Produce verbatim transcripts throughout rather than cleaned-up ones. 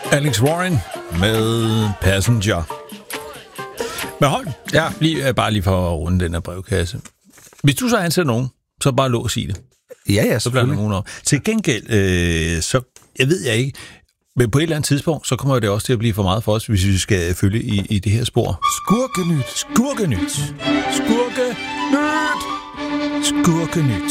Alex Warren med Passenger. Men hold, ja, lige, bare lige for at runde den her brevkasse. Hvis du så ansætter nogen, så bare lov at sige det. Ja, ja, så bliver der nogen over. Til gengæld, øh, så jeg ved jeg ikke, men på et eller andet tidspunkt, så kommer det også til at blive for meget for os, hvis vi skal følge i, i det her spor. Skurkenyt. Skurkenyt. Skurkenyt. Skurkenyt.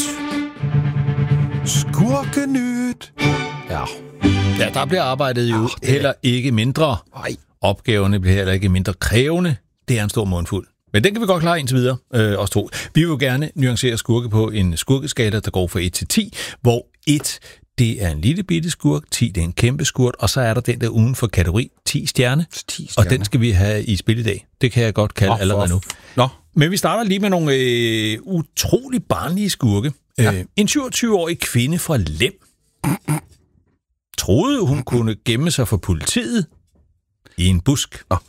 Skurkenyt. Ja. Ja, der bliver arbejdet jo oh, heller ikke mindre. Nej. Opgaverne bliver heller ikke mindre krævende. Det er en stor mundfuld. Men den kan vi godt klare indtil videre, øh, os to. Vi vil gerne nuancere skurke på en skurkeskala, der går fra et til ti, hvor et, det er en lille bitte skurk, ti, det er en kæmpe skurk, og så er der den der uden for kategori ti stjerne, ti stjerne. Og den skal vi have i spil i dag. Det kan jeg godt kalde oh, allerede nu. Nå. Men vi starter lige med nogle øh, utrolig barnlige skurke. Ja. Øh, en syvogtyve-årig kvinde fra Lem troede, hun kunne gemme sig for politiet i en busk. Oh.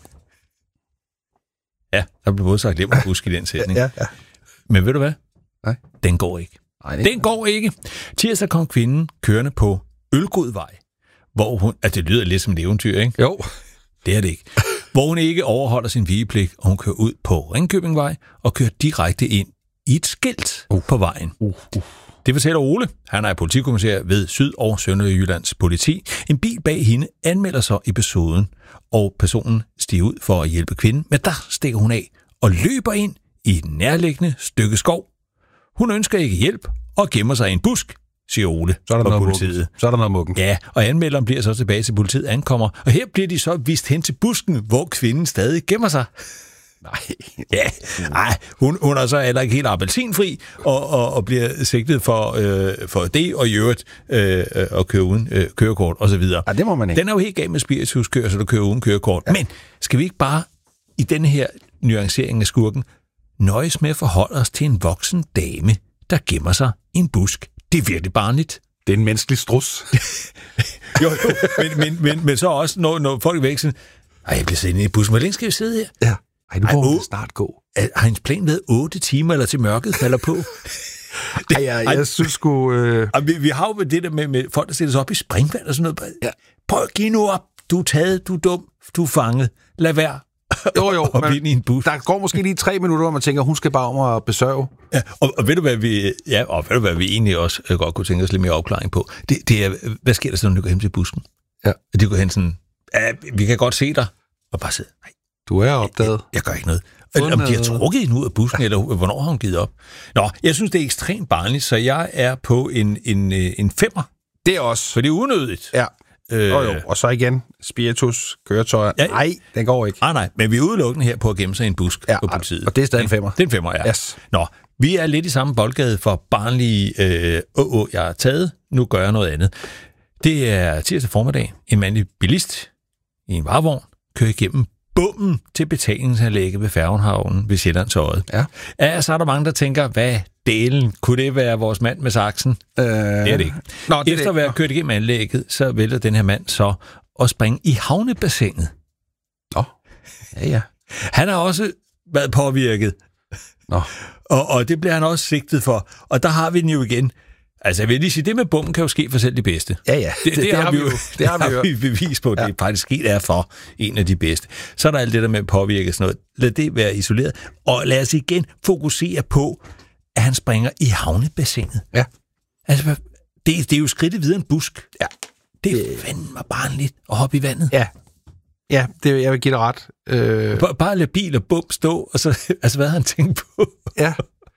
Ja, der blev både sagt Lem og busk i den sætning. Ja, ja. Men ved du hvad? Nej. Den går ikke. Nej, den går ikke. Tirsdag kom kvinden kørende på Ølgodvej, hvor hun... Altså, det lyder lidt som et eventyr, ikke? Jo. Det er det ikke. Hvor hun ikke overholder sin vigepligt, og hun kører ud på Ringkøbingvej og kører direkte ind i et skilt uh. på vejen. Uh. Uh. Det fortæller Ole. Han er politikommissær ved Syd- og Sønderjyllands politi. En bil bag hende anmelder så episoden, og personen stiger ud for at hjælpe kvinden, men der stikker hun af og løber ind i et nærliggende stykke skov. Hun ønsker ikke hjælp og gemmer sig i en busk, siger Ole så er der fra noget politiet. Muggen. Så er der noget muggen. Ja, og anmelderen bliver så tilbage til politiet ankommer, og her bliver de så vist hen til busken, hvor kvinden stadig gemmer sig. Nej. Ja, nej, hun, hun er så heller ikke helt appelsinfri, og, og, og bliver sigtet for, øh, for det, og i øvrigt øh, at køre uden øh, kørekort, og så videre. Ja, det må man ikke. Den er jo helt galt med spirituskører, så du kører uden kørekort. Ja. Men skal vi ikke bare, i denne her nuancering af skurken, nøjes med at forholde os til en voksen dame, der gemmer sig i en busk? Det er virkelig barnligt. Det er en menneskelig strus. jo, jo, men, men, men, men så også, når, når folk er væk, sådan, ej, jeg bliver siddende i bussen, hvor længe skal vi sidde her? Ja. Ej, nu må snart gå. Har hans plan været otte timer, eller til mørket falder på? det, ej, jeg, jeg synes sgu... Øh... Vi, vi har jo det der med, med folk, der sætter sig op i springvand og sådan noget. Ja. Prøv at give nu op. Du er taget, du er dum, du er fanget. Lad være. Jo, jo, og men i en bus. Der går måske lige tre minutter, hvor man tænker, hun skal bare om at besørge. Ja, og, og ved du, hvad vi, ja, og ved du, hvad vi egentlig også øh, godt kunne tænke os lidt mere opklaring på? Det, det er, hvad sker der så, når du går hen til busken? Ja. De går hen sådan, ja, vi kan godt se dig, og bare sidde, nej. Du er opdaget. Jeg, jeg gør ikke noget. Eller, om de har trukket hende ud af busken, eller hvornår har hun givet op? Nå, jeg synes, det er ekstremt barnligt, så jeg er på en, en, en femmer. Det er også. For det er unødigt. Ja. Øh, jo, jo. Og så igen, spiritus, køretøjer. Ja, nej, den går ikke. Ah, nej, men vi er udelukkende her på at gemme sig i en busk ja, på politiet. Og det er stadig en femmer. Det er en femmer, ja. Yes. Nå, vi er lidt i samme boldgade for barnlige, øh, åh, åh, jeg har taget, nu gør jeg noget andet. Det er tirsdag formiddag. En mandlig bilist i en varevogn kører igennem bommen til betalingsanlægget ved Færgenhavnen ved Sjællands Odde. Ja. Ja, så er der mange, der tænker, hvad delen, kunne det være vores mand med saksen? Øh... Det er det ikke. Nå, det Efter at være kørt igennem anlægget, så vælger den her mand så at springe i havnebassinet. Nå, ja, ja. Han har også været påvirket. Nå. Og, og det bliver han også sigtet for. Og der har vi den jo igen. Altså, jeg vil lige sige, det med bomben kan jo ske for selv de bedste. Ja, ja. Det, det, det, det har vi jo, det har vi jo. vi bevis på, at ja. Det faktisk sket er for en af de bedste. Så er der alt det der med at påvirke sådan noget. Lad det være isoleret. Og lad os igen fokusere på, at han springer i havnebassinet. Ja. Altså, det, det er jo skridtet videre en busk. Ja. Det er fandme barnligt at hoppe i vandet. Ja. Ja, det, jeg vil give dig ret. Øh... Bare, bare lade bil og bum stå, og så, altså, hvad har han tænkt på? Ja.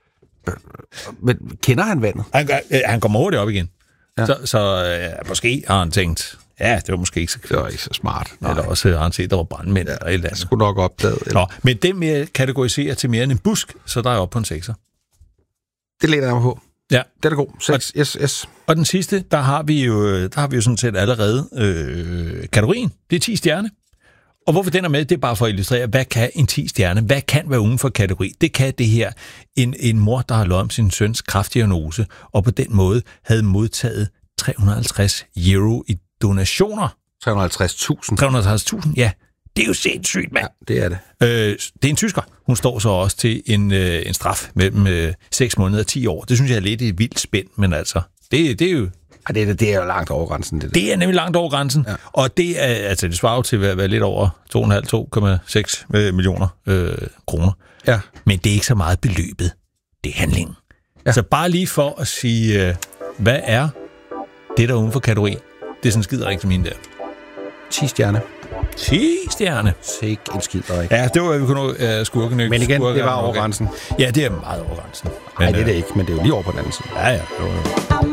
Men kender han vandet? Han, han kommer hurtigt op igen. Ja. Så, så øh, måske har han tænkt, ja, det var måske ikke så det var ikke så smart. Nej. Eller også har han set, der var brandmænd ja, eller et eller andet. Skulle nok opdaget. Nå, men den med kategorisere til mere end en busk, så der er op på en sekser. Det læner jeg mig på. Ja. Det er god. seks, yes, yes. Og den sidste, der har vi jo, der har vi jo sådan set allerede øh, kategorien. Det er ti stjerne. Og hvorfor den er med, det er bare for at illustrere, hvad kan en ti stjerne, hvad kan være uden for kategori? Det kan det her, en, en mor, der har løjet om sin søns kræftdiagnose, og på den måde havde modtaget tre hundrede og halvtreds euro i donationer. tre hundrede og halvtreds tusind? tre hundrede og halvtreds tusind, ja. Det er jo sindssygt, mand. Ja, det er det. Øh, det er en tysker. Hun står så også til en, øh, en straf mellem øh, seks måneder og ti år. Det synes jeg er lidt et vildt spænd, men altså, det, det er jo Ej, det, er, det er jo langt over grænsen. Det, det er nemlig langt over grænsen, ja. Og det er altså det svarer til at være lidt over to komma fem til to komma seks millioner øh, kroner. Ja. Men det er ikke så meget beløbet. Det er handlingen. Ja. Så bare lige for at sige, øh, hvad er det der uden for kategori? Det er sådan skider rigtig min der. ti stjerne. ti stjerne. Sikke en skider ikke. Ja, det var, hvad vi kunne nå uh, skurkenøg. Men igen, skurken, det var over grænsen. Ja, det er meget over grænsen. Nej, det er det ikke, men det er jo lige over på den anden side. Ja, ja.